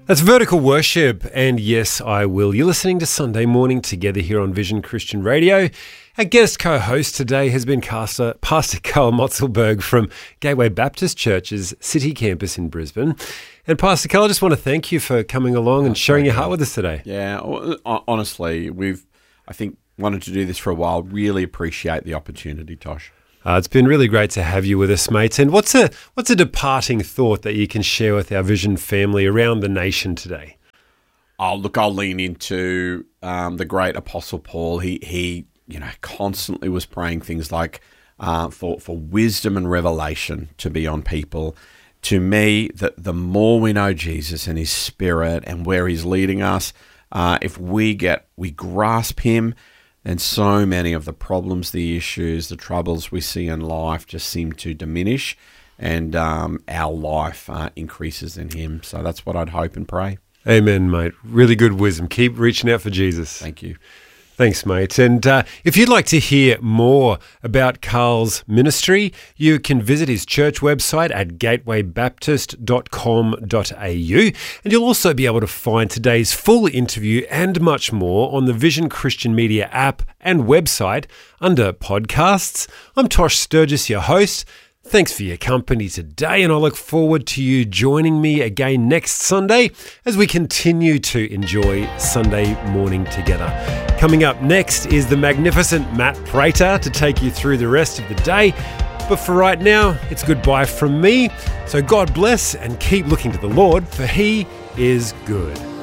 That's Vertical Worship, and yes, I will. You're listening to Sunday Morning Together here on Vision Christian Radio. Our guest co-host today has been Pastor Carl Motzelberg from Gateway Baptist Church's City Campus in Brisbane. And Pastor Carl, I just want to thank you for coming along and sharing your heart with us today. Yeah, honestly, I think, wanted to do this for a while. Really appreciate the opportunity, Tosh. It's been really great to have you with us, mate. And what's a departing thought that you can share with our Vision family around the nation today? I'll lean into the great Apostle Paul. He constantly was praying things like for wisdom and revelation to be on people. To me, the more we know Jesus and His Spirit and where He's leading us, if we grasp Him, and so many of the problems, the issues, the troubles we see in life just seem to diminish, and our life increases in Him. So that's what I'd hope and pray. Amen, mate. Really good wisdom. Keep reaching out for Jesus. Thank you. Thanks, mate. And if you'd like to hear more about Carl's ministry, you can visit his church website at gatewaybaptist.com.au. And you'll also be able to find today's full interview and much more on the Vision Christian Media app and website under podcasts. I'm Tosh Sturgis, your host. Thanks for your company today, and I look forward to you joining me again next Sunday as we continue to enjoy Sunday morning together. Coming up next is the magnificent Matt Prater to take you through the rest of the day. But for right now, it's goodbye from me. So God bless and keep looking to the Lord, for He is good.